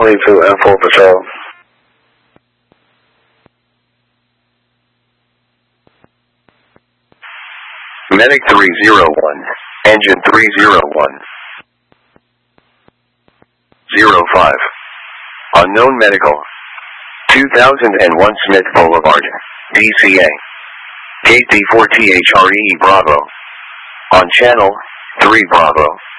22 F4 Patrol. Medic 301, Engine 301. 05. Unknown Medical. 2001 Smith Boulevard, DCA. Gate D4THRE Bravo. On Channel 3 Bravo.